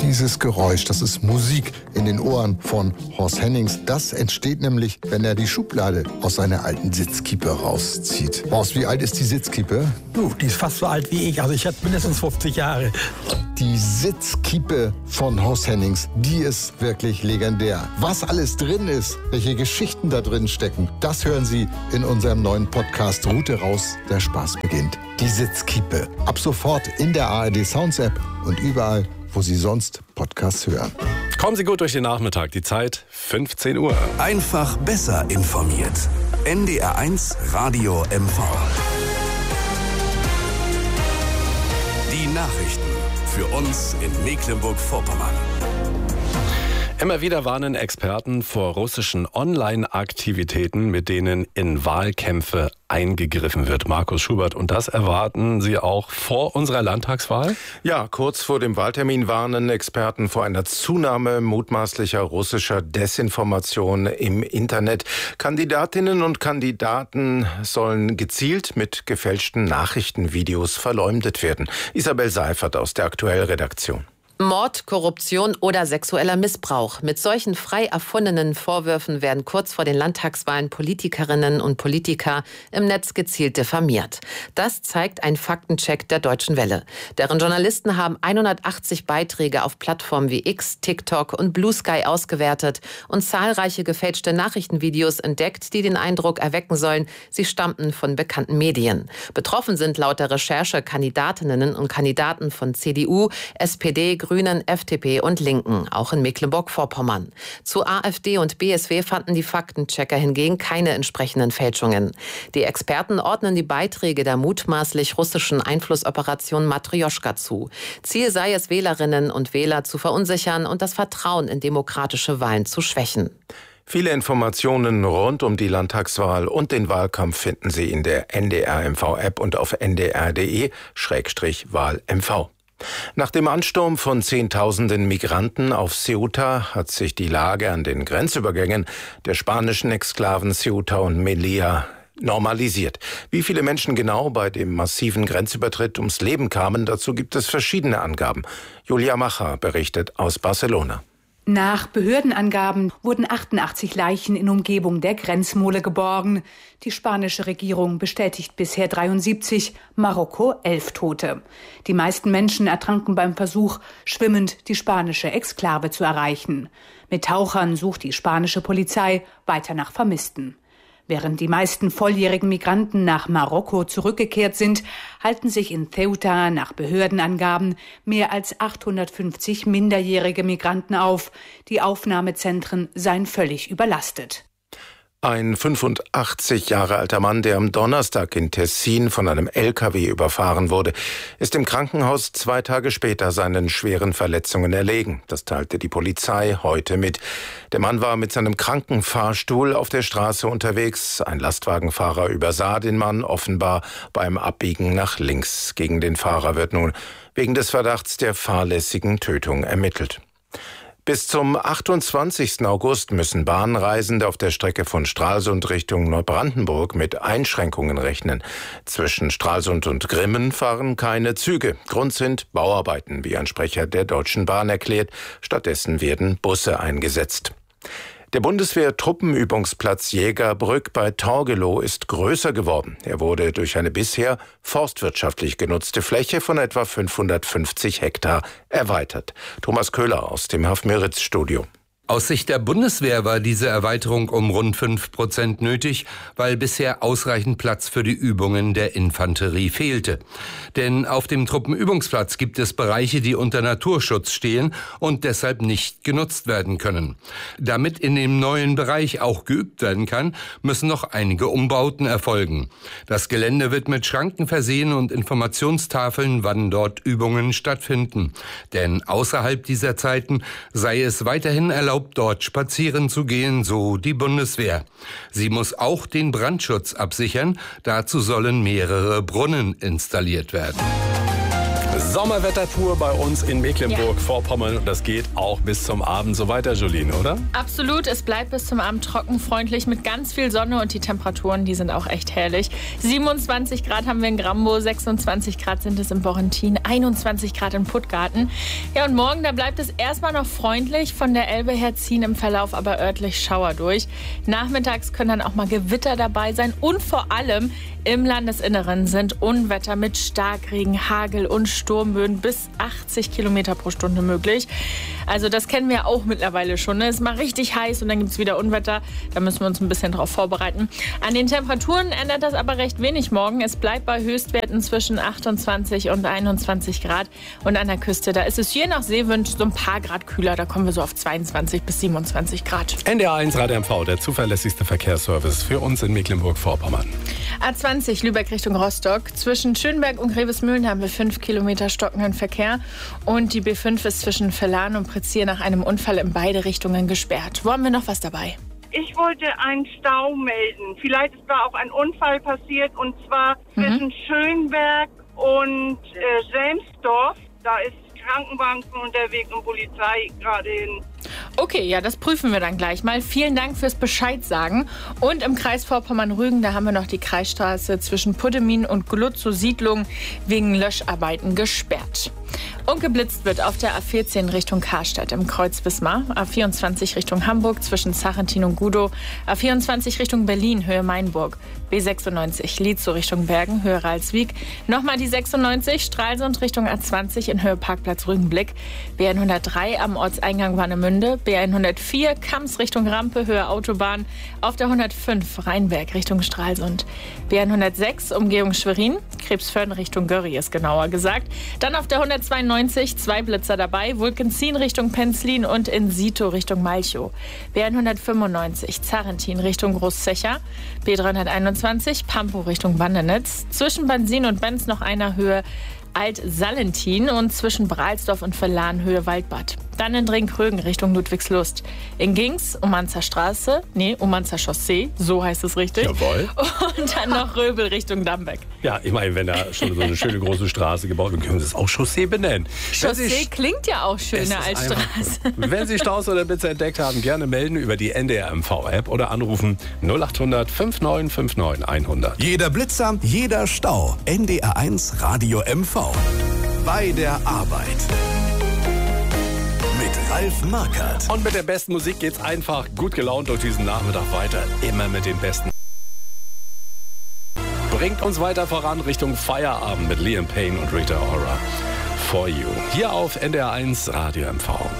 Dieses Geräusch, das ist Musik in den Ohren von Horst Hennings. Das entsteht nämlich, wenn er die Schublade aus seiner alten Sitzkiepe rauszieht. Horst, wie alt ist die Sitzkiepe? Die ist fast so alt wie ich. Also ich hatte mindestens 50 Jahre. Die Sitzkiepe von Horst Hennings, die ist wirklich legendär. Was alles drin ist, welche Geschichten da drin stecken, das hören Sie in unserem neuen Podcast Route raus, der Spaß beginnt. Die Sitzkiepe. Ab sofort in der ARD Sounds App und überall, wo Sie sonst Podcasts hören. Kommen Sie gut durch den Nachmittag. Die Zeit 15 Uhr. Einfach besser informiert. NDR1 Radio MV. Die Nachrichten für uns in Mecklenburg-Vorpommern. Immer wieder warnen Experten vor russischen Online-Aktivitäten, mit denen in Wahlkämpfe eingegriffen wird. Markus Schubert, und das erwarten Sie auch vor unserer Landtagswahl? Ja, kurz vor dem Wahltermin warnen Experten vor einer Zunahme mutmaßlicher russischer Desinformation im Internet. Kandidatinnen und Kandidaten sollen gezielt mit gefälschten Nachrichtenvideos verleumdet werden. Isabel Seifert aus der Aktuell-Redaktion. Mord, Korruption oder sexueller Missbrauch. Mit solchen frei erfundenen Vorwürfen werden kurz vor den Landtagswahlen Politikerinnen und Politiker im Netz gezielt diffamiert. Das zeigt ein Faktencheck der Deutschen Welle. Deren Journalisten haben 180 Beiträge auf Plattformen wie X, TikTok und Blue Sky ausgewertet und zahlreiche gefälschte Nachrichtenvideos entdeckt, die den Eindruck erwecken sollen, sie stammten von bekannten Medien. Betroffen sind laut der Recherche Kandidatinnen und Kandidaten von CDU, SPD, Grünen, FDP und Linken, auch in Mecklenburg-Vorpommern. Zu AfD und BSW fanden die Faktenchecker hingegen keine entsprechenden Fälschungen. Die Experten ordnen die Beiträge der mutmaßlich russischen Einflussoperation Matrjoschka zu. Ziel sei es, Wählerinnen und Wähler zu verunsichern und das Vertrauen in demokratische Wahlen zu schwächen. Viele Informationen rund um die Landtagswahl und den Wahlkampf finden Sie in der NDR-MV-App und auf ndr.de/wahlmv. Nach dem Ansturm von Zehntausenden Migranten auf Ceuta hat sich die Lage an den Grenzübergängen der spanischen Exklaven Ceuta und Melilla normalisiert. Wie viele Menschen genau bei dem massiven Grenzübertritt ums Leben kamen, dazu gibt es verschiedene Angaben. Julia Macher berichtet aus Barcelona. Nach Behördenangaben wurden 88 Leichen in Umgebung der Grenzmole geborgen. Die spanische Regierung bestätigt bisher 73, Marokko 11 Tote. Die meisten Menschen ertranken beim Versuch, schwimmend die spanische Exklave zu erreichen. Mit Tauchern sucht die spanische Polizei weiter nach Vermissten. Während die meisten volljährigen Migranten nach Marokko zurückgekehrt sind, halten sich in Ceuta nach Behördenangaben mehr als 850 minderjährige Migranten auf. Die Aufnahmezentren seien völlig überlastet. Ein 85 Jahre alter Mann, der am Donnerstag in Tessin von einem LKW überfahren wurde, ist im Krankenhaus 2 Tage später seinen schweren Verletzungen erlegen. Das teilte die Polizei heute mit. Der Mann war mit seinem Krankenfahrstuhl auf der Straße unterwegs. Ein Lastwagenfahrer übersah den Mann offenbar beim Abbiegen nach links. Gegen den Fahrer wird nun wegen des Verdachts der fahrlässigen Tötung ermittelt. Bis zum 28. August müssen Bahnreisende auf der Strecke von Stralsund Richtung Neubrandenburg mit Einschränkungen rechnen. Zwischen Stralsund und Grimmen fahren keine Züge. Grund sind Bauarbeiten, wie ein Sprecher der Deutschen Bahn erklärt. Stattdessen werden Busse eingesetzt. Der Bundeswehr-Truppenübungsplatz Jägerbrück bei Torgelow ist größer geworden. Er wurde durch eine bisher forstwirtschaftlich genutzte Fläche von etwa 550 Hektar erweitert. Thomas Köhler aus dem Hafmüritz-Studio. Aus Sicht der Bundeswehr war diese Erweiterung um rund 5% nötig, weil bisher ausreichend Platz für die Übungen der Infanterie fehlte. Denn auf dem Truppenübungsplatz gibt es Bereiche, die unter Naturschutz stehen und deshalb nicht genutzt werden können. Damit in dem neuen Bereich auch geübt werden kann, müssen noch einige Umbauten erfolgen. Das Gelände wird mit Schranken versehen und Informationstafeln, wann dort Übungen stattfinden. Denn außerhalb dieser Zeiten sei es weiterhin erlaubt, dort spazieren zu gehen, so die Bundeswehr. Sie muss auch den Brandschutz absichern. Dazu sollen mehrere Brunnen installiert werden. Sommerwetter pur bei uns in Mecklenburg-Vorpommern und das geht auch bis zum Abend so weiter, Jolene, oder? Absolut, es bleibt bis zum Abend trocken, freundlich mit ganz viel Sonne und die Temperaturen, die sind auch echt herrlich. 27 Grad haben wir in Grambo, 26 Grad sind es in Borrentin, 21 Grad in Puttgarten. Ja, und morgen, da bleibt es erstmal noch freundlich, von der Elbe her ziehen im Verlauf aber örtlich Schauer durch. Nachmittags können dann auch mal Gewitter dabei sein und vor allem im Landesinneren sind Unwetter mit Starkregen, Hagel und Sturmböen bis 80 Kilometer pro Stunde möglich. Also das kennen wir auch mittlerweile schon. Ne? Es ist mal richtig heiß und dann gibt es wieder Unwetter. Da müssen wir uns ein bisschen drauf vorbereiten. An den Temperaturen ändert das aber recht wenig morgen. Es bleibt bei Höchstwerten zwischen 28 und 21 Grad. Und an der Küste, da ist es je nach Seewind so ein paar Grad kühler. Da kommen wir so auf 22 bis 27 Grad. NDR1 Radio MV, der zuverlässigste Verkehrsservice für uns in Mecklenburg-Vorpommern. A20 Lübeck Richtung Rostock. Zwischen Schönberg und Grevesmühlen haben wir 5 Kilometer stockenden Verkehr. Und die B5 ist zwischen Verlan und Prezier nach einem Unfall in beide Richtungen gesperrt. Wo haben wir noch was dabei? Ich wollte einen Stau melden. Vielleicht ist da auch ein Unfall passiert und zwar zwischen Schönberg und Selmsdorf. Da ist Krankenwagen unterwegs und Polizei gerade hin. Okay, ja, das prüfen wir dann gleich mal. Vielen Dank fürs Bescheid sagen. Und im Kreis Vorpommern-Rügen, da haben wir noch die Kreisstraße zwischen Puddemin und Glutzow-Siedlung wegen Löscharbeiten gesperrt. Und geblitzt wird auf der A14 Richtung Karstadt im Kreuz Wismar, A24 Richtung Hamburg zwischen Zachentin und Gudow, A24 Richtung Berlin, Höhe Mainburg, B96 Lietzow Richtung Bergen, Höhe Ralswiek, nochmal die 96 Stralsund Richtung A20 in Höhe Parkplatz Rügenblick, B103 am Ortseingang Warnemünde, B104 Kams Richtung Rampe, Höhe Autobahn, auf der 105 Rheinberg Richtung Stralsund, B106 Umgehung Schwerin, Krebsförden Richtung Görri ist genauer gesagt, dann auf der 192 2 Blitzer dabei, Vulkenzin Richtung Penzlin und in Sito Richtung Malchow. B195 Zarentin Richtung Großzecher, B321 Pampo Richtung Bandenitz, zwischen Bansin und Benz noch einer Höhe Alt-Salentin und zwischen Bralsdorf und Verlan Höhe Waldbad. Dann in Drinkrögen Richtung Ludwigslust. In Gings, Umanzer Chaussee, so heißt es richtig. Jawohl. Und dann noch Röbel Richtung Dambeck. Ja, ich meine, wenn da schon so eine schöne große Straße gebaut wird, können Sie es auch Chaussee benennen. Chaussee klingt ja auch schöner als Straße. Wenn Sie Staus oder Blitzer entdeckt haben, gerne melden über die NDR MV-App oder anrufen 0800 5959 100. Jeder Blitzer, jeder Stau. NDR1 Radio MV. Bei der Arbeit. Mit Ralf Markert. Und mit der besten Musik geht's einfach gut gelaunt durch diesen Nachmittag weiter. Immer mit den besten. Bringt uns weiter voran Richtung Feierabend mit Liam Payne und Rita Ora. For You. Hier auf NDR1 Radio MV.